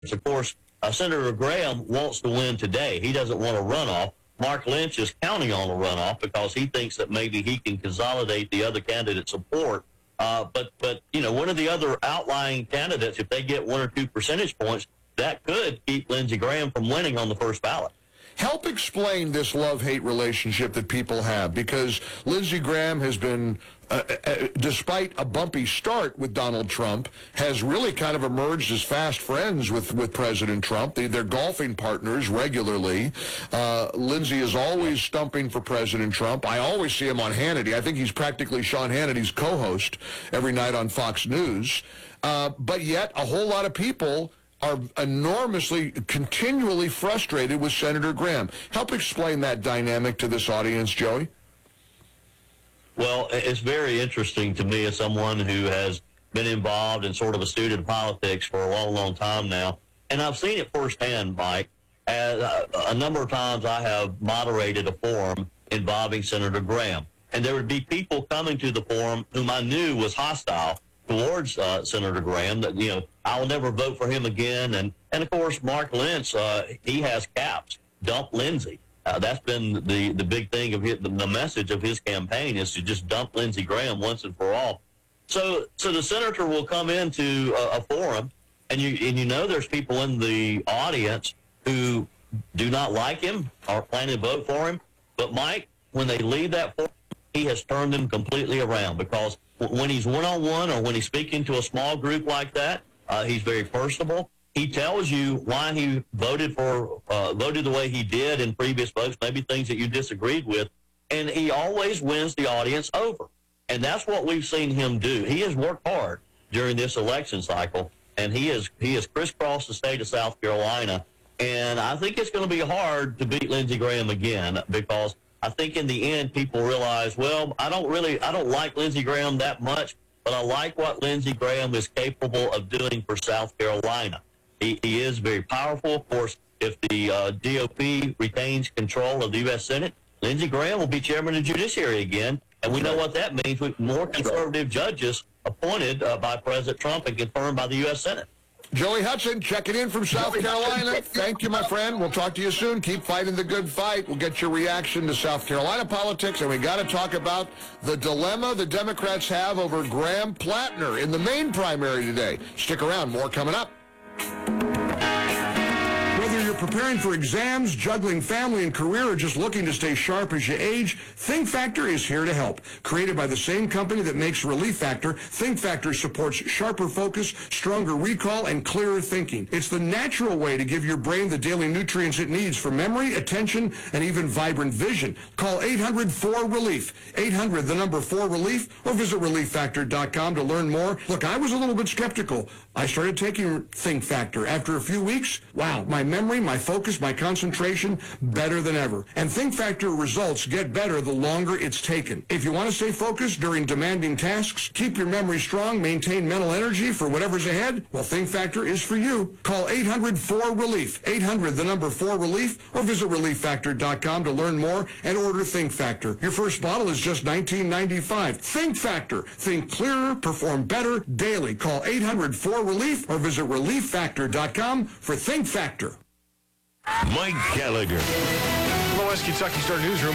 Of course, Senator Graham wants to win today. He doesn't want a runoff. Mark Lynch is counting on a runoff because he thinks that maybe he can consolidate the other candidate's support. But one of the other outlying candidates, if they get 1 or 2 percentage points, that could keep Lindsey Graham from winning on the first ballot. Help explain this love-hate relationship that people have, because Lindsey Graham has been, despite a bumpy start with Donald Trump, has really kind of emerged as fast friends with President Trump. They're golfing partners regularly. Lindsey is always stumping for President Trump. I always see him on Hannity. I think he's practically Sean Hannity's co-host every night on Fox News. But yet, a whole lot of people are continually frustrated with Senator Graham. Help explain that dynamic to this audience, Joey. Well, it's very interesting to me as someone who has been involved in sort of a student of politics for a long, long time now. And I've seen it firsthand, Mike. A number of times I have moderated a forum involving Senator Graham. And there would be people coming to the forum whom I knew was hostile towards Senator Graham, that, I'll never vote for him again. And of course, Mark Lynch, he has caps. Dump Lindsey. That's been the big thing of the message of his campaign is to just dump Lindsey Graham once and for all. So the senator will come into a forum, and there's people in the audience who do not like him or plan to vote for him. But Mike, when they leave that forum, he has turned them completely around, because when he's one-on-one or when he's speaking to a small group like that, he's very personable. He tells you why he voted the way he did in previous votes, maybe things that you disagreed with, and he always wins the audience over. And that's what we've seen him do. He has worked hard during this election cycle, and he has crisscrossed the state of South Carolina. And I think it's going to be hard to beat Lindsey Graham again, because I think in the end people realize, well, I don't like Lindsey Graham that much, but I like what Lindsey Graham is capable of doing for South Carolina. He is very powerful. Of course, if the GOP retains control of the U.S. Senate, Lindsey Graham will be chairman of the judiciary again, and we know what that means with more conservative judges appointed by President Trump and confirmed by the U.S. Senate. Joey Hudson checking in from South Carolina. Thank you, my friend. We'll talk to you soon. Keep fighting the good fight. We'll get your reaction to South Carolina politics, and we got to talk about the dilemma the Democrats have over Graham Plattner in the Maine primary today. Stick around. More coming up. Whether you're preparing for exams, juggling family and career, or just looking to stay sharp as you age, Think Factor is here to help. Created by the same company that makes Relief Factor, Think Factor supports sharper focus, stronger recall, and clearer thinking. It's the natural way to give your brain the daily nutrients it needs for memory, attention, and even vibrant vision. Call 800-4RELIEF, 800-4RELIEF, or visit ReliefFactor.com to learn more. Look, I was a little bit skeptical. I started taking Think Factor. After a few weeks, wow, my memory, my focus, my concentration, better than ever. And Think Factor results get better the longer it's taken. If you want to stay focused during demanding tasks, keep your memory strong, maintain mental energy for whatever's ahead, well, Think Factor is for you. Call 800-4RELIEF, 800-4RELIEF, or visit ReliefFactor.com to learn more and order Think Factor. Your first bottle is just $19.95. Think Factor. Think clearer, perform better daily. Call 800-4RELIEF or visit ReliefFactor.com for Think Factor. Mike Gallagher. From the West Kentucky Star Newsroom.